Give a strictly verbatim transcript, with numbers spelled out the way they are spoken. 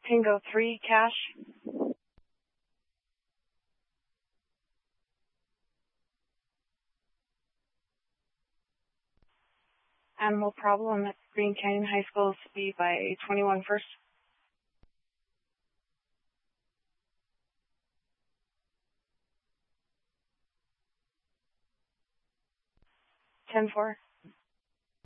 Tango three, cash. Animal problem at Green Canyon High School, speed by twenty-one first. ten four.